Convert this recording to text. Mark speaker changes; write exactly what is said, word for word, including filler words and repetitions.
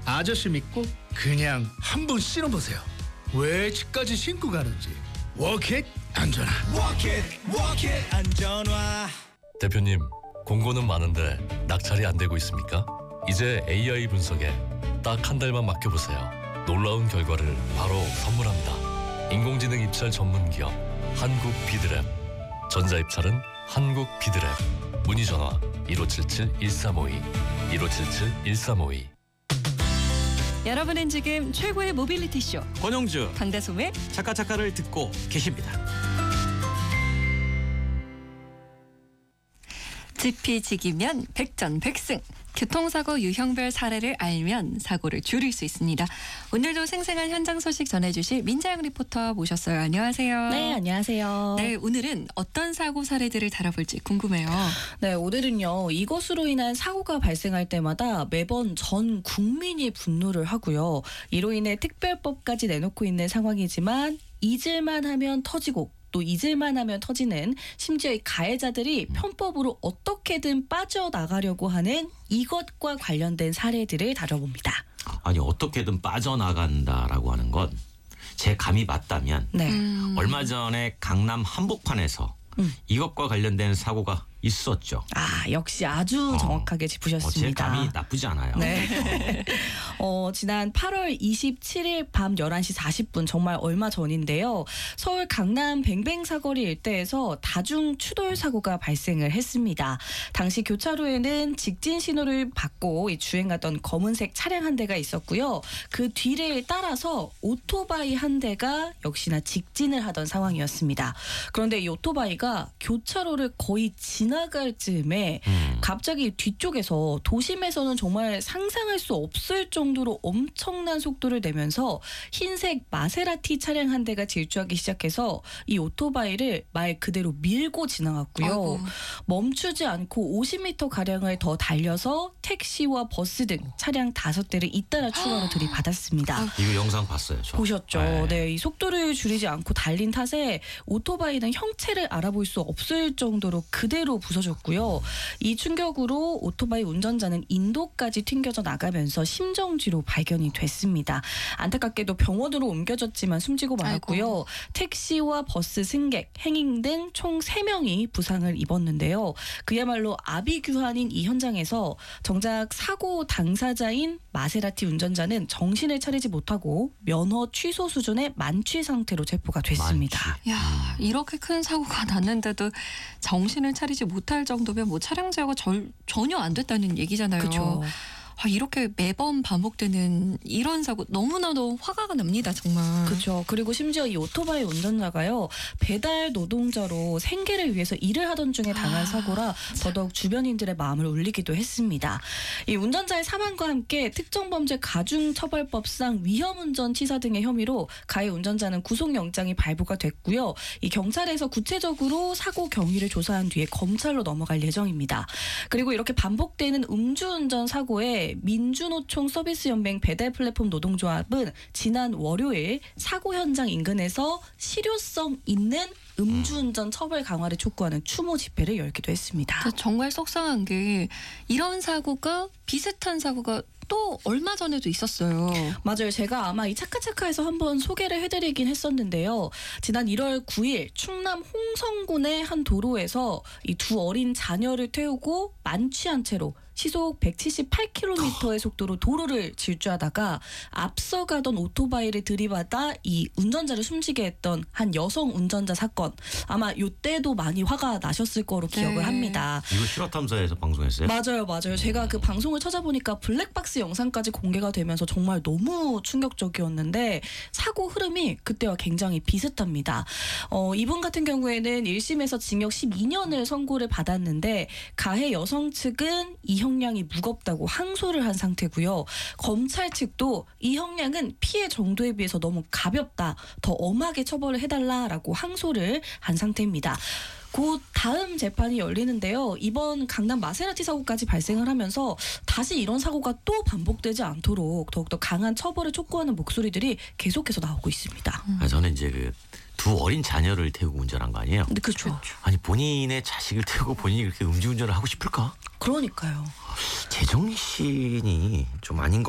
Speaker 1: 아저씨 믿고 그냥 한번 신어보세요. 왜 집까지 신고 가는지. 워킷 안전화.
Speaker 2: 워킷 워킷 안전화.
Speaker 3: 대표님, 공고는 많은데 낙찰이 안 되고 있습니까? 이제 에이아이 분석에 딱 한 달만 맡겨보세요. 놀라운 결과를 바로 선물합니다. 인공지능 입찰 전문 기업 한국 비드랩. 전자입찰은 한국 비드랩. 문의 전화 일오칠칠 일삼오이 일오칠칠 일삼오이.
Speaker 4: 여러분은 지금 최고의 모빌리티 쇼
Speaker 2: 권영주
Speaker 4: 강다솜의
Speaker 2: 차카차카를 듣고 계십니다.
Speaker 4: 지피지기면 백전백승. 교통사고 유형별 사례를 알면 사고를 줄일 수 있습니다. 오늘도 생생한 현장 소식 전해주실 민자영 리포터 모셨어요. 안녕하세요.
Speaker 5: 네, 안녕하세요.
Speaker 4: 네, 오늘은 어떤 사고 사례들을 다뤄볼지 궁금해요.
Speaker 5: 네, 오늘은요. 이것으로 인한 사고가 발생할 때마다 매번 전 국민이 분노를 하고요. 이로 인해 특별법까지 내놓고 있는 상황이지만 잊을만 하면 터지고 또 잊을만 하면 터지는, 심지어 이 가해자들이 편법으로 어떻게든 빠져나가려고 하는 이것과 관련된 사례들을 다뤄봅니다.
Speaker 6: 아니, 어떻게든 빠져나간다라고 하는 건 제 감이 맞다면
Speaker 5: 네.
Speaker 4: 음.
Speaker 6: 얼마 전에 강남 한복판에서
Speaker 5: 음.
Speaker 6: 이것과 관련된 사고가 있었죠.
Speaker 5: 아, 역시 아주
Speaker 6: 어.
Speaker 5: 정확하게
Speaker 6: 어, 제
Speaker 5: 짚으셨습니다.
Speaker 6: 감이 나쁘지 않아요.
Speaker 5: 네. 어, 지난 팔월 이십칠일 밤 열한 시 사십 분, 정말 얼마 전인데요. 서울 강남 뱅뱅 사거리 일대에서 다중 추돌 사고가 발생을 했습니다. 당시 교차로에는 직진 신호를 받고 주행하던 검은색 차량 한 대가 있었고요. 그 뒤를 따라서 오토바이 한 대가 역시나 직진을 하던 상황이었습니다. 그런데 이 오토바이가 교차로를 거의 지나갈 즈음에
Speaker 6: 음.
Speaker 5: 갑자기 뒤쪽에서 도심에서는 정말 상상할 수 없을 정도로 엄청난 속도를 내면서 흰색 마세라티 차량 한 대가 질주하기 시작해서 이 오토바이를 말 그대로 밀고 지나갔고요.
Speaker 4: 아이고.
Speaker 5: 멈추지 않고 오십 미터 가량을 더 달려서 택시와 버스 등 차량 다섯 대를 잇따라 추가로 들이받았습니다.
Speaker 6: 이거 영상 봤어요. 저.
Speaker 5: 보셨죠?
Speaker 6: 네.
Speaker 5: 네, 이 속도를 줄이지 않고 달린 탓에 오토바이는 형체를 알아볼 수 없을 정도로 그대로 부서졌고요. 이 충격으로 오토바이 운전자는 인도까지 튕겨져 나가면서 심정지로 발견이 됐습니다. 안타깝게도 병원으로 옮겨졌지만 숨지고 말았고요.
Speaker 4: 아이고.
Speaker 5: 택시와 버스 승객, 행인 등 총 세 명이 부상을 입었는데요. 그야말로 아비규환인 이 현장에서 정작 사고 당사자인 마세라티 운전자는 정신을 차리지 못하고 면허 취소 수준의 만취 상태로 체포가 됐습니다.
Speaker 6: 만취.
Speaker 4: 야, 이렇게 큰 사고가 났는데도 정신을 차리지 못할 정도면 뭐 차량 제어가 절, 전혀 안 됐다는 얘기잖아요.
Speaker 5: 그렇죠.
Speaker 4: 아, 이렇게 매번 반복되는 이런 사고 너무나도 화가 납니다, 정말.
Speaker 5: 그렇죠. 그리고 심지어 이 오토바이 운전자가요, 배달 노동자로 생계를 위해서 일을 하던 중에 당한
Speaker 4: 아,
Speaker 5: 사고라 더더욱 주변인들의 마음을 울리기도 했습니다. 이 운전자의 사망과 함께 특정범죄 가중처벌법상 위험운전치사 등의 혐의로 가해 운전자는 구속영장이 발부가 됐고요. 이 경찰에서 구체적으로 사고 경위를 조사한 뒤에 검찰로 넘어갈 예정입니다. 그리고 이렇게 반복되는 음주운전 사고에 민주노총 서비스연맹 배달 플랫폼 노동조합은 지난 월요일 사고 현장 인근에서 실효성 있는 음주운전 처벌 강화를 촉구하는 추모 집회를 열기도 했습니다.
Speaker 4: 근데 정말 속상한 게 이런 사고가 비슷한 사고가 또 얼마 전에도 있었어요.
Speaker 5: 맞아요. 제가 아마 이 차카차카에서 한번 소개를 해드리긴 했었는데요. 지난 일월 구일 충남 홍성군의 한 도로에서 이 두 어린 자녀를 태우고 만취한 채로 시속 백칠십팔 킬로미터의 속도로 도로를 질주하다가 앞서가던 오토바이를 들이받아 이 운전자를 숨지게 했던 한 여성 운전자 사건. 아마 이때도 많이 화가 나셨을 거로 기억을
Speaker 4: 네.
Speaker 5: 합니다.
Speaker 6: 이거 실화탐사에서 방송했어요?
Speaker 5: 맞아요, 맞아요. 제가 그 방송을 찾아보니까 블랙박스 영상까지 공개가 되면서 정말 너무 충격적이었는데 사고 흐름이 그때와 굉장히 비슷합니다. 어, 이분 같은 경우에는 일 심에서 징역 십이 년을 선고를 받았는데 가해 여성 측은 이 형량이 무겁다고 항소를 한 상태고요. 검찰 측도 이 형량은 피해 정도에 비해서 너무 가볍다, 더 엄하게 처벌을 해달라라고 항소를 한 상태입니다. 곧 다음 재판이 열리는데요. 이번 강남 마세라티 사고까지 발생을 하면서 다시 이런 사고가 또 반복되지 않도록 더욱더 강한 처벌을 촉구하는 목소리들이 계속해서 나오고 있습니다.
Speaker 6: 아, 저는 이제 그 두 어린 자녀를 태우고 운전한 거 아니에요?
Speaker 5: 근데 그렇죠.
Speaker 6: 아니, 본인의 자식을 태우고 본인이 그렇게 음주운전을 하고 싶을까?
Speaker 5: 그러니까요.
Speaker 6: 제정신이 좀 아닌 것